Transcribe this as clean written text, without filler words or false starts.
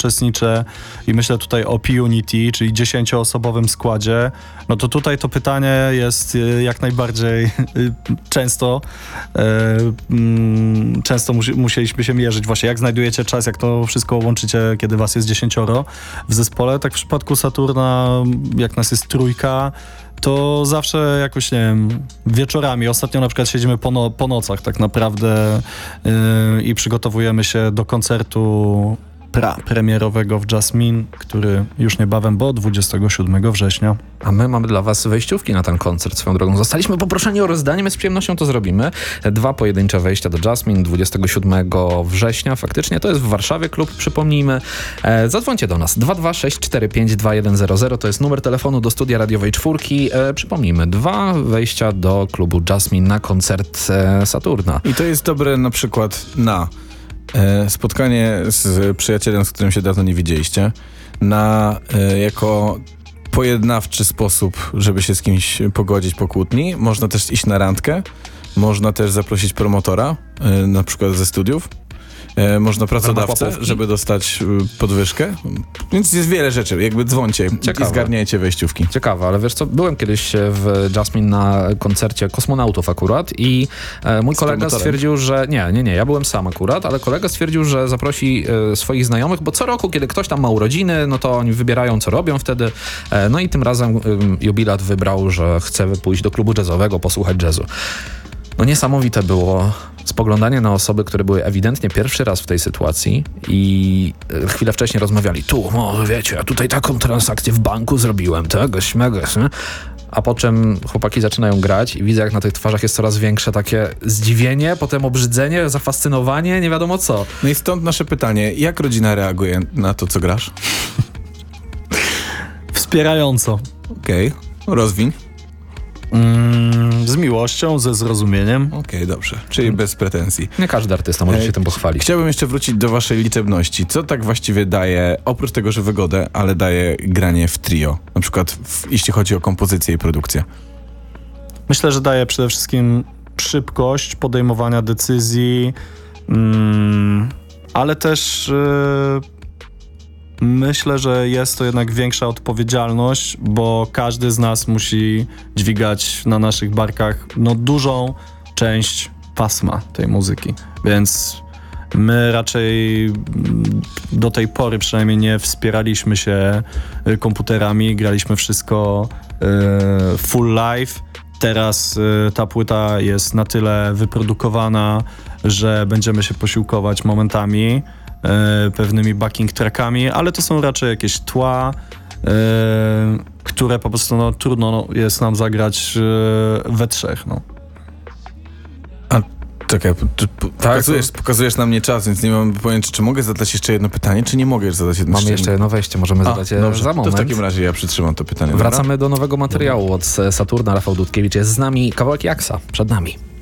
uczestniczy i myślę tutaj o P-Unity, czyli 10-osobowym składzie, no to tutaj to pytanie jest jak najbardziej często musieliśmy się mierzyć właśnie, jak znajdujecie czas, jak to wszystko łączycie, kiedy was jest 10 w zespole. Tak w przypadku Saturna, jak nas jest 3, to zawsze jakoś, nie wiem, wieczorami. Ostatnio na przykład siedzimy po nocach tak naprawdę i przygotowujemy się do koncertu premierowego w Jasmine, który już niebawem, bo 27 września. A my mamy dla was wejściówki na ten koncert swoją drogą. Zostaliśmy poproszeni o rozdanie, my z przyjemnością to zrobimy. 2 pojedyncze wejścia do Jasmine 27 września. Faktycznie to jest w Warszawie klub, przypomnijmy. Zadzwońcie do nas 226452100 to jest numer telefonu do studia radiowej 4. Przypomnijmy, 2 wejścia do klubu Jasmine na koncert Saturna. I to jest dobre na przykład na spotkanie z przyjacielem, z którym się dawno nie widzieliście, jako pojednawczy sposób, żeby się z kimś pogodzić po kłótni. Można też iść na randkę, można też zaprosić promotora, na przykład ze studiów. Można pracodawcę, żeby dostać podwyżkę. Więc jest wiele rzeczy. Jakby dzwońcie i zgarniajcie wejściówki. Ciekawe, ale wiesz co, byłem kiedyś w Jasmine na koncercie kosmonautów akurat i mój kolega stwierdził, że... Nie, ja byłem sam akurat, ale kolega stwierdził, że zaprosi swoich znajomych, bo co roku, kiedy ktoś tam ma urodziny, no to oni wybierają, co robią wtedy. No i tym razem jubilat wybrał, że chce pójść do klubu jazzowego, posłuchać jazzu. No niesamowite było spoglądanie na osoby, które były ewidentnie pierwszy raz w tej sytuacji i chwilę wcześniej rozmawiali. Wiecie, ja tutaj taką transakcję w banku zrobiłem, tego śmeges, nie? A po czym chłopaki zaczynają grać i widzę, jak na tych twarzach jest coraz większe takie zdziwienie, potem obrzydzenie, zafascynowanie, nie wiadomo co. No i stąd nasze pytanie, jak rodzina reaguje na to, co grasz? Wspierająco. Okej, rozwiń. Z miłością, ze zrozumieniem. Okej, dobrze. Czyli bez pretensji. Nie każdy artysta może się tym pochwalić. Chciałbym jeszcze wrócić do waszej liczebności. Co tak właściwie daje, oprócz tego, że wygodę, ale daje granie w trio? Na przykład jeśli chodzi o kompozycję i produkcję. Myślę, że daje przede wszystkim szybkość podejmowania decyzji, ale też myślę, że jest to jednak większa odpowiedzialność, bo każdy z nas musi dźwigać na naszych barkach dużą część pasma tej muzyki, więc my raczej do tej pory przynajmniej nie wspieraliśmy się komputerami, graliśmy wszystko full live. Teraz ta płyta jest na tyle wyprodukowana, że będziemy się posiłkować momentami pewnymi backing trackami, ale to są raczej jakieś tła, które po prostu trudno jest nam zagrać we trzech. A czekaj, pokazujesz na mnie czas, więc nie mam pojęcia, czy mogę zadać jeszcze jedno pytanie, czy nie mogę zadać jedno pytanie? Mamy jeszcze jedno wejście, możemy zadać je za moment. To w takim razie ja przytrzymam to pytanie. Wracamy do nowego materiału od Saturna. Rafał Dudkiewicz jest z nami, kawałek Jaksa przed nami.